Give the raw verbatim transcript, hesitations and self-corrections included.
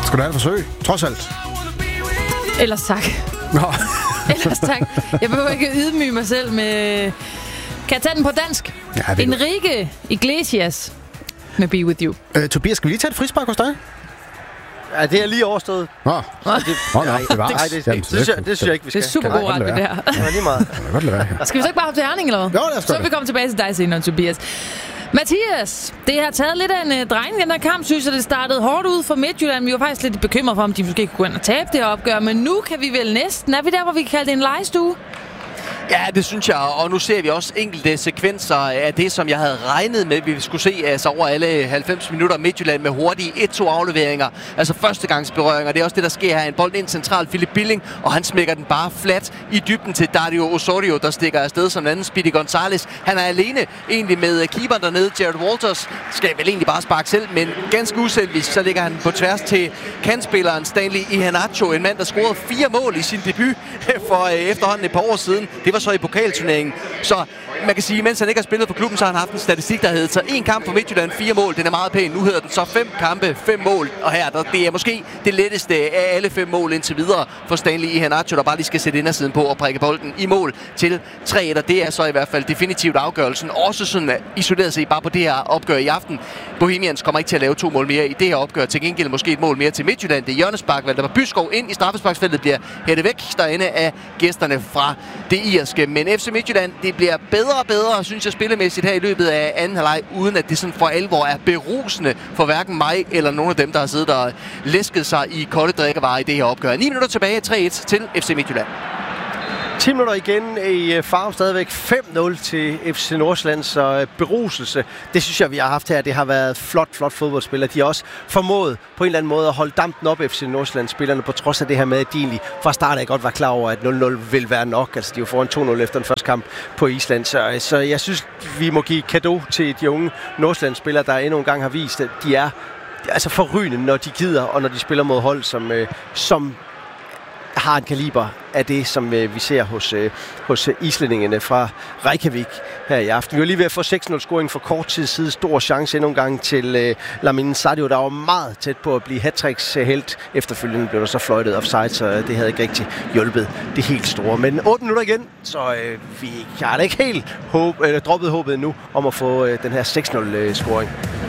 Skal du have et forsøg? Trods alt. Ellers tak. Nå. Ellers tak. Jeg behøver ikke ydmyge mig selv med... Kan jeg tage den på dansk? Ja, det Enrique Iglesias med Be With You. Øh, Tobias, skal vi lige tage et frispark hos dig? Ja, det er lige overstået. Nå. Det, Nå, nej, det var. nej, det, det, det, synes jeg, det synes jeg ikke, vi skal. Det er super god ret, det der. Ja, lige meget. Det kan godt lade være her. Skal vi så ikke bare hoppe til Herning, eller hvad? Jo, lad os Så gøre vil vi komme tilbage til dig senere, Tobias. Mathias, det har taget lidt af en uh, drejning, den her kamp, synes jeg, det startede hårdt ud for Midtjylland. Vi var faktisk lidt bekymret for, om de måske kunne gå ind og tabe det her opgør, men nu kan vi vel næsten. Er vi der, hvor vi kan kalde det en legestue? Ja, det synes jeg, og nu ser vi også enkelte sekvenser af det, som jeg havde regnet med, vi skulle se altså over alle halvfems minutter Midtjylland med hurtige et-to afleveringer, altså førstegangsberøringer. Det er også det, der sker her. En bold ind centralt, Philip Billing, og han smækker den bare flat i dybden til Dario Osorio, der stikker afsted som den anden, Speedy Gonzalez. Han er alene egentlig med keeperen dernede, Jared Walters, skal vel egentlig bare sparke selv, men ganske uselvisk, så ligger han på tværs til kantspilleren Stanley Iheanacho, en mand, der scorede fire mål i sin debut for efterhånden et par år siden. Det var så i pokalturneringen. Så man kan sige, mens han ikke har spillet for klubben, så har han haft en statistik, der hedder så en kamp for Midtjylland, fire mål. Den er meget pæn. Nu hedder den så fem kampe, fem mål. Og her, der, det er måske det letteste af alle fem mål indtil videre for Stanley Iheanacho, der bare lige skal sætte indersiden på og prikke bolden i mål til tre et. Og det er så i hvert fald definitivt afgørelsen. Også sådan isoleret set bare på det her opgør i aften. Bohemians kommer ikke til at lave to mål mere i det her opgør. Til gengæld måske et mål mere til Midtjylland. Det er hjørnespark, Valdemar Byskov ind i straffesparksfeltet, bliver hættet væk derinde af gæsterne fra det irske. Men F C Midtjylland, det bliver bedre og bedre, synes jeg, spillemæssigt her i løbet af anden halvleg, uden at det sådan for alvor er berusende for hverken mig eller nogen af dem, der har siddet og læsket sig i kolde drikkevarer i det her opgør. ni minutter tilbage, tre et til F C Midtjylland. ti minutter igen i Farum, stadigvæk fem nul til F C Nordsjælland, så beruselse, det synes jeg, vi har haft her. Det har været flot, flot fodboldspillere. De har også formået på en eller anden måde at holde dampen op F C Nordsjælland-spillerne, på trods af det her med, at de egentlig fra start af godt var klar over, at nul nul vil være nok. Altså, de var foran to nul efter den første kamp på Island. Så, så jeg synes, vi må give cadeau til de unge Nordsjælland-spillere, der endnu en gang har vist, at de er altså forrygende, når de gider, og når de spiller mod hold, som, som har en kaliber af det, som øh, vi ser hos, øh, hos islændingene fra Reykjavik her i aften. Vi var lige ved at få seks nul scoring for kort tid siden. Stor chance endnu en gang til øh, Lamine Sadio, der var meget tæt på at blive hat-tricks helt. Efterfølgende blev der så fløjtet offside, så øh, det havde ikke rigtig hjulpet det helt store. Men otte minutter igen, så øh, vi har da ikke helt håb, øh, droppet håbet nu om at få øh, den her seks nul øh, scoring.